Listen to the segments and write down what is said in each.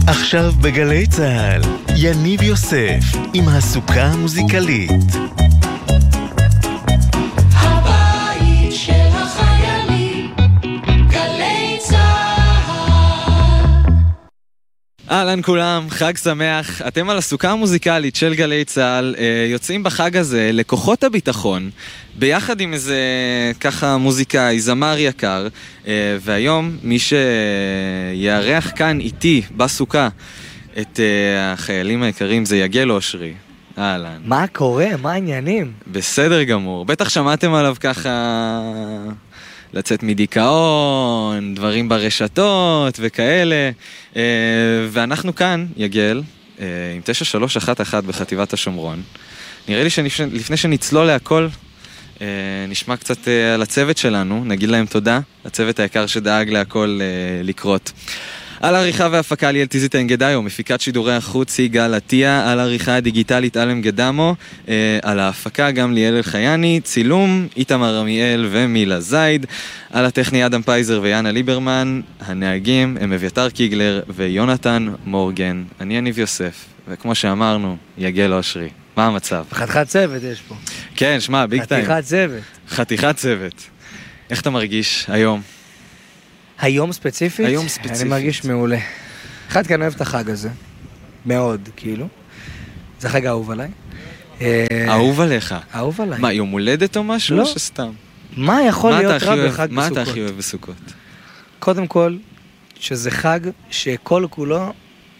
עכשיו בגלי צהל, יניב יוסף עם הסוכה המוזיקלית. הבית של החיילים, גלי צהל. אהלן כולם, חג שמח. אתם על הסוכה המוזיקלית של גלי צהל, יוצאים בחג הזה לכוחות הביטחון, ביחד עם איזה ככה מוזיקאי, זמר יקר, והיום מי שיארח כאן איתי בסוכה את החיילים היקרים זה יגל אושרי. אהלן. מה קורה? מה העניינים? בסדר גמור. בטח שמעתם עליו ככה לצאת מדיכאון, דברים ברשתות וכאלה. ואנחנו כאן, יגל, עם 9311 בחטיבת השומרון. נראה לי שלפני שנצלול להכל, נשמע קצת על הצוות שלנו, נגיד להם תודה, הצוות היקר שדאג להכל לקרות. על העריכה והפקה ליאל טיזית אנגדאיו, מפיקת שידורי החוץ יגאל עטיה, על העריכה הדיגיטלית אלם גדמו, על ההפקה גם ליאל אלחייני, צילום איתמר עמיאל ומילה זייד, על הטכני אדם פייזר ויאנה ליברמן, הנהגים הם אביתר קיגלר ויונתן מורגן. אני יניב יוסף, וכמו שאמרנו, יגל אושרי. מה המצב? חתיכת צוות יש פה. כן, שמע, ביג טיים. חתיכת צוות. חתיכת צוות. איך אתה מרגיש היום? היום ספציפית? היום ספציפית. אני מרגיש מעולה. אחד כאן אוהב את החג הזה. מאוד, כאילו. זה חג אהוב עליי. אהוב עליך? אהוב עליי. מה, יום הולדת או משהו? לא. או שסתם? מה יכול להיות רע בחג בסוכות? מה אתה הכי אוהב בסוכות? קודם כל, שזה חג שכל כולו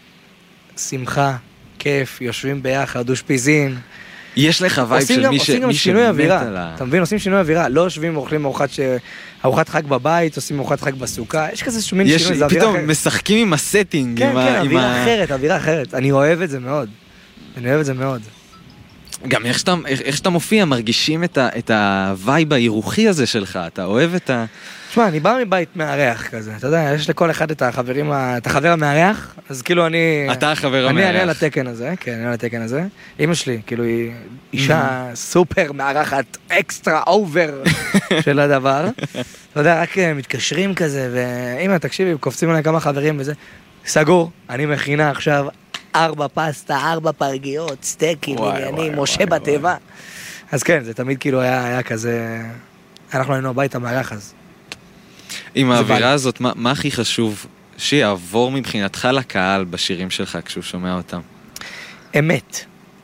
שמחה, כיף, יושבים ביחד, אושפיזין. יש לך וייב של מי שמת על ה... אתה מבין, עושים שינוי אווירה. לא יושבים ואוכלים ארוחת חג בבית, עושים ארוחת חג בסוכה. יש כזה שומין שינוי, זה אווירה אחרת. פתאום משחקים עם הסטינג. כן, אווירה אחרת, אווירה אחרת. אני אוהב את זה מאוד. אני אוהב את זה מאוד. גם איך שאתה מופיע, מרגישים את הווייב הירוחי הזה שלך. אתה אוהב את ה... תשמע, אני בא מבית מארח כזה. אתה יודע, יש לכל אחד את החבר המארח, אז כאילו אני... אתה החבר המארח. אני על התקן הזה, כן, אני על התקן הזה. אמא שלי, כאילו היא אישה סופר מארחת, אקסטרה אובר של הדבר. אתה יודע, רק מתקשרים כזה, ואמא, תקשיבי, קופצים עליי כמה חברים וזה. סגור, אני מכינה עכשיו 4 פסטה, 4 פרגיות, סטייקים, עניינים, משה בטבע. אז כן, זה תמיד כאילו היה כזה... אנחנו היינו הבית המארח אז. עם האווירה הזאת, מה הכי חשוב שיעבור מבחינתך לקהל בשירים שלך כשהוא שומע אותם? אמת.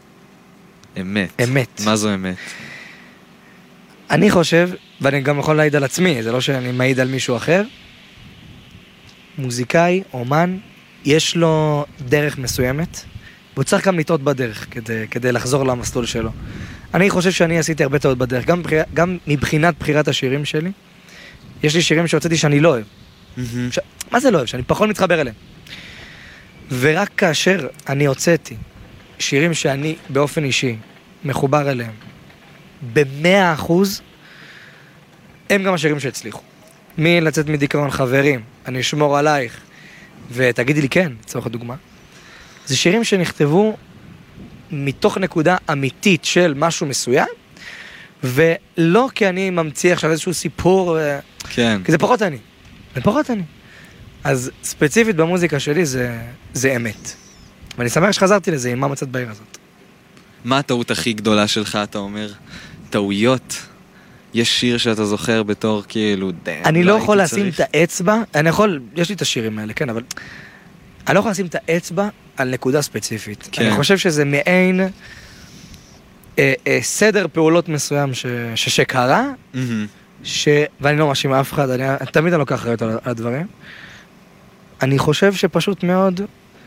אמת. אמת. מה זו אמת? אני חושב, ואני גם יכול להעיד על עצמי, זה לא שאני מעיד על מישהו אחר, מוזיקאי, אומן, יש לו דרך מסוימת, והוא צריך גם לטעות בדרך כדי לחזור למסלול שלו. אני חושב שאני עשיתי הרבה טעות בדרך, גם מבחינת בחירת השירים שלי, יש לי שירים שהוצאתי שאני לא אוהב. מה זה לא אוהב? שאני פחות מתחבר אליהם. ורק כאשר אני הוצאתי שירים שאני באופן אישי מחובר אליהם, ב100%, הם גם השירים שהצליחו. מי לצאת מדיכאון חברים, אני אשמור עלייך, ותגידי לי כן, לצורך הדוגמה. זה שירים שנכתבו מתוך נקודה אמיתית של משהו מסוים, ולא כי אני ממציא עכשיו איזשהו סיפור, כן. כי זה פחות אני. זה פחות אני. אז ספציפית במוזיקה שלי זה אמת. ואני שמח שחזרתי לזה עם מה מצאת בעיר הזאת. מה הטעות הכי גדולה שלך, אתה אומר? טעויות? יש שיר שאתה זוכר בתור כאילו... אני לא יכול לשים את האצבע, יש לי את השירים האלה, כן, אבל... אני לא יכול לשים את האצבע על נקודה ספציפית. כן. אני חושב שזה מעין סדר פעולות מסוים שקרה, ואני לא מאשים אף אחד, תמיד אני לוקח אחריות על הדברים. אני חושב שפשוט מאוד,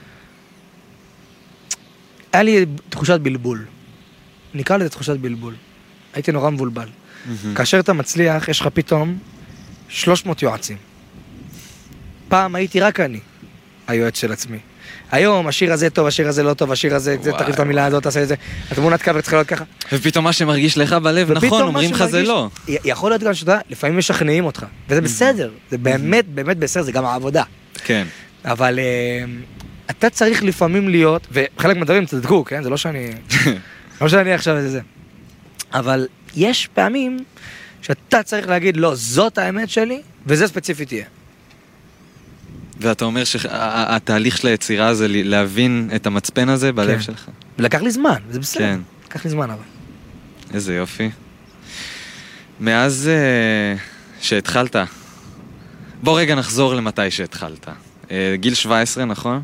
היה לי תחושת בלבול. נקרא לזה תחושת בלבול. הייתי נורא מבולבל. כאשר אתה מצליח, יש לך פתאום 300 יועצים. פעם הייתי רק אני, היועץ של עצמי. היום, השיר הזה טוב, השיר הזה לא טוב, השיר הזה, זה תחליף את המילה הזאת, תעשה את זה. התמונת קאבר צריכה להיות ככה. ופתאום מה שמרגיש לך בלב, נכון, אומרים לך זה לא. יכול להיות גם שאתה, לפעמים משכנעים אותך, וזה בסדר, זה באמת, באמת בסדר, זה גם העבודה. כן. אבל אתה צריך לפעמים להיות, וחלק מהדברים תדקו, כן? זה לא שאני עכשיו זה. אבל יש פעמים שאתה צריך להגיד, לא, זאת האמת שלי, וזה ספציפית יהיה. ואתה אומר שהתהליך של היצירה זה להבין את המצפן הזה בלב כן. שלך. לקח לי זמן, זה בסדר. כן. לקח לי זמן אבל. איזה יופי. מאז שהתחלת, בוא רגע נחזור למתי שהתחלת. גיל 17, נכון?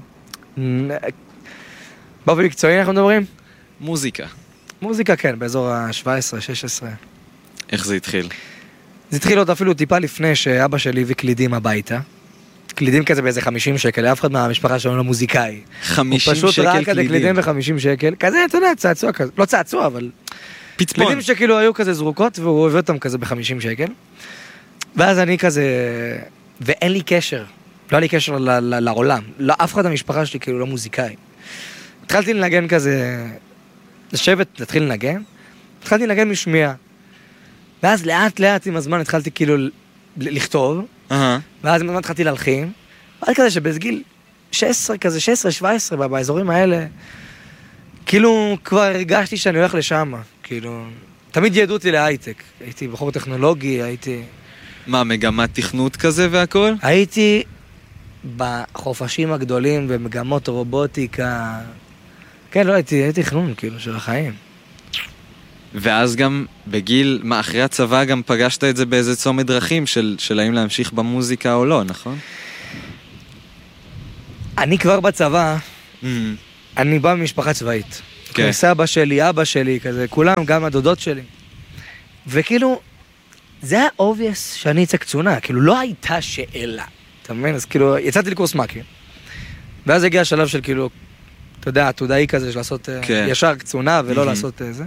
באופן מקצועי אנחנו מדברים? מוזיקה. מוזיקה כן, באזור ה-17, 16. איך זה התחיל? זה התחיל עוד אפילו טיפה לפני שאבא שלי הביא קלידים הביתה. קלידים כזה באיזה 50 שקל, אף אחד מהמשפחה שלנו לא מוזיקאי. 50 הוא פשוט שקל ראה כזה קלידים. קלידים ב-50 שקל, כזה, אתה יודע, צעצוע כזה, לא צעצוע, אבל... פצפון. קלידים שכאילו היו כזה זרוקות, והוא הביא אותם כזה ב-50 שקל. ואז אני כזה... ואין לי קשר, לא היה לי קשר לעולם. אף אחד מהמשפחה שלי כאילו לא מוזיקאי. התחלתי לנגן כזה... לשבת, להתחיל לנגן. התחלתי לנגן משמיעה. ואז לאט לאט עם הזמן התחלתי כאילו לכתוב. ואז עם הזמן התחלתי להלחין. ואז כזה שבגיל 16 כזה, 16-17 באזורים האלה, כאילו כבר הרגשתי שאני הולך לשם. כאילו, תמיד ידעו אותי להייטק. הייתי בחור טכנולוגי, הייתי... מה, מגמת תכנות כזה והכל? הייתי בחופשים הגדולים במגמות רובוטיקה. כן, לא, הייתי תכנון כאילו של החיים. ואז גם בגיל, מה, אחרי הצבא גם פגשת את זה באיזה צומת דרכים של האם להמשיך במוזיקה או לא, נכון? אני כבר בצבא, אני בא ממשפחה צבאית. כן. סבא שלי, אבא שלי, כזה, כולם, גם הדודות שלי. וכאילו, זה היה obvious שאני אצא קצונה, כאילו לא הייתה שאלה. אתה מבין? אז כאילו, יצאתי לקורס מקי. ואז הגיע השלב של כאילו, אתה יודע, עתודאי כזה, של לעשות ישר קצונה ולא לעשות זה.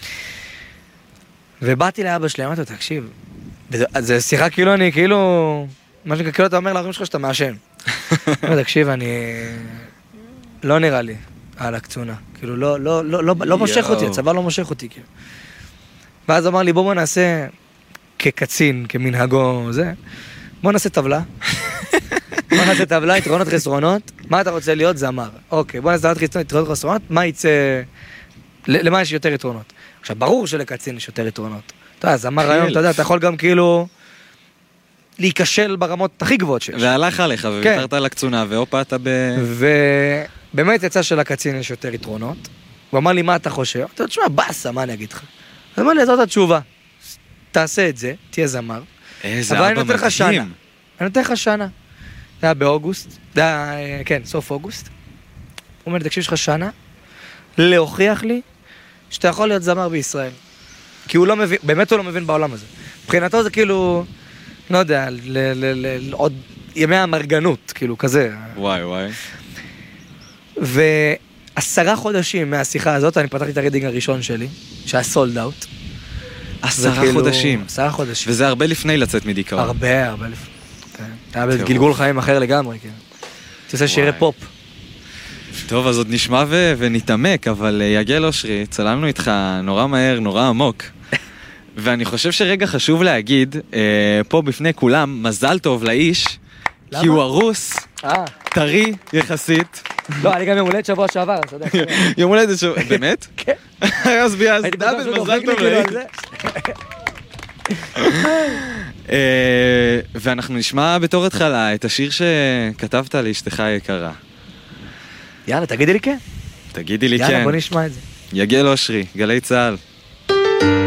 ובאתי לאבא שלי, אמרתי לו, תקשיב, זה שיחה כאילו אני, כאילו, מה שנקרא, כאילו אתה אומר להורים שלך שאתה מעשן. תקשיב, אני... לא נראה לי על הקצונה. כאילו, לא מושך אותי, הצבא לא מושך אותי, כאילו. ואז אמר לי, בוא נעשה כקצין, כמנהגו, זה. בוא נעשה טבלה. בוא נעשה טבלה, יתרונות חסרונות. מה אתה רוצה להיות? זמר. אוקיי, בוא נעשה יתרונות חסרונות. מה יצא... למה יש יותר יתרונות? עכשיו, ברור שלקצין יש יותר יתרונות. אתה יודע, זמר היום, אתה יודע, אתה יכול גם כאילו... להיכשל ברמות הכי גבוהות שיש. והלך עליך, וויתרת על הקצונה, ואופה אתה ובאמת יצא שלקצין יש יותר יתרונות. הוא אמר לי, מה אתה חושב? אתה תשמע, בסה, מה אני אגיד לך? הוא אמר לי, זאת התשובה. תעשה את זה, תהיה זמר. איזה אבל אבא מדהים. אני נותן לך שנה. זה היה באוגוסט, זה היה, כן, סוף אוגוסט. הוא אומר לי, תקשיב, יש לך שנה להוכיח לי שאתה יכול להיות זמר בישראל. כי הוא לא מבין, באמת הוא לא מבין בעולם הזה. מבחינתו זה כאילו... לא יודע, עוד ימי המרגנות, כאילו, כזה. וואי, וואי. 10 חודשים מהשיחה הזאת, אני פתחתי את הרייטינג הראשון שלי, שהיה סולד אאוט. 10 חודשים. 10 חודשים. וזה הרבה לפני לצאת מדיכאון. הרבה לפני. היה בגלגול חיים אחר לגמרי, כן. אתה עושה שירי פופ. טוב, אז עוד נשמע ונתעמק, אבל יגל אושרי, צלמנו איתך נורא מהר, נורא עמוק. ואני חושב שרגע חשוב להגיד, פה בפני כולם, מזל טוב לאיש, כי הוא ארוס, טרי יחסית. לא, אני גם יום הולדת שבוע שעבר, אתה יודע. יום הולדת שבוע, באמת? כן. אז דאבל, מזל טוב לאיש. ואנחנו נשמע בתור התחלה את השיר שכתבת לאשתך היקרה. יאללה, תגידי לי כן. תגידי לי כן. יאללה, בוא נשמע את זה. יגל אושרי, גלי צהל.